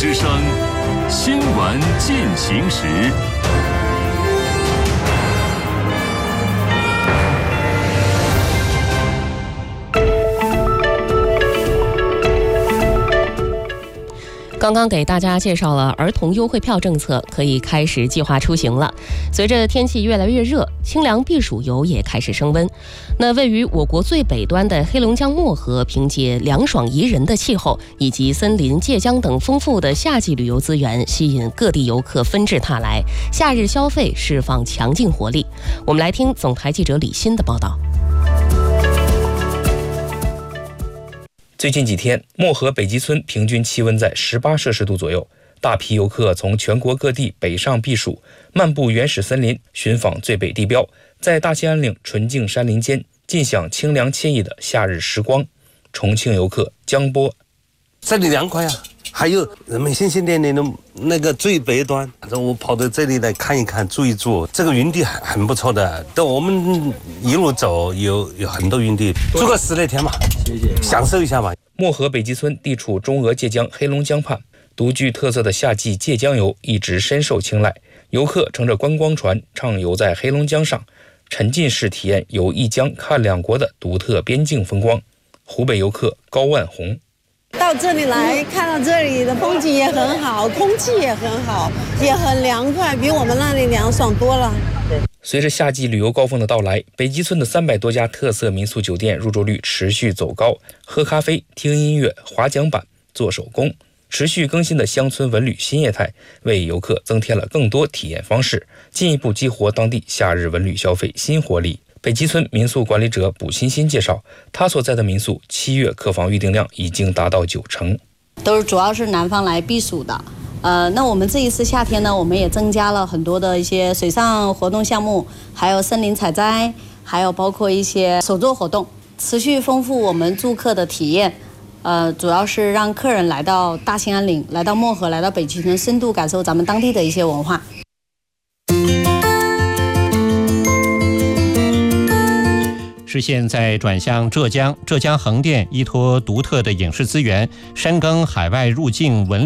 之声新闻进行时。 刚刚给大家介绍了儿童优惠票政策，可以开始计划出行了。随着天气越来越热，清凉避暑游也开始升温。那位于我国最北端的黑龙江漠河，凭借凉爽宜人的气候以及森林、界江等丰富的夏季旅游资源，吸引各地游客纷至沓来，夏日消费释放强劲活力。我们来听总台记者李欣的报道。 最近几天，漠河北极村平均气温在18摄氏度左右，大批游客从全国各地北上避暑，漫步原始森林，寻访最北地标，在大兴安岭纯净山林间尽享清凉惬意的夏日时光。重庆游客江波： 这里凉快啊，还有人们新兴店里的那个最北端，我跑到这里来看一看，住一住，这个云地很不错的。等我们一路走，有很多云地，住个10来天吧，享受一下吧。 漠河北极村地处中俄界江黑龙江畔，独具特色的夏季界江游一直深受青睐。游客乘着观光船畅游在黑龙江上，沉浸式体验游一江看两国的独特边境风光。湖北游客高万红： 到这里来看到这里的风景也很好，空气也很好，也很凉快，比我们那里凉爽多了。 随着夏季旅游高峰的到来，北极村的300多家特色民宿酒店入住率持续走高，喝咖啡、听音乐、划桨板、做手工，持续更新的乡村文旅新业态为游客增添了更多体验方式，进一步激活当地夏日文旅消费新活力。北极村民宿管理者卜欣欣介绍，他所在的民宿7月客房预订量已经达到90%， 主要是南方来避暑的。那我们这一次夏天呢，我们也增加了很多的一些水上活动项目，还有森林采摘，还有包括一些手作活动，持续丰富我们住客的体验。主要是让客人来到大兴安岭、来到漠河、来到北极村，深度感受咱们当地的一些文化。 视线再转向浙江，浙江横店依托独特的影视资源，深耕海外入境文旅